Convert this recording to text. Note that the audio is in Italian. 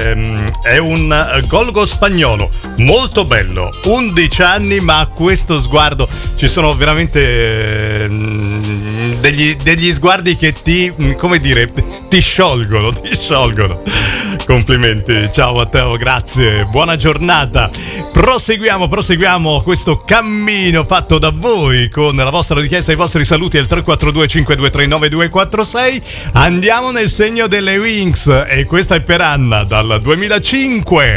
è un golgo spagnolo molto bello, 11 anni, ma ha questo sguardo. Ci sono veramente degli sguardi che ti sciolgono. Complimenti, ciao Matteo, grazie, buona giornata. Proseguiamo questo cammino fatto da voi con la vostra richiesta, i vostri saluti al 342 523 9246. Andiamo nel segno delle Wings e questa è per Anna dal 2005.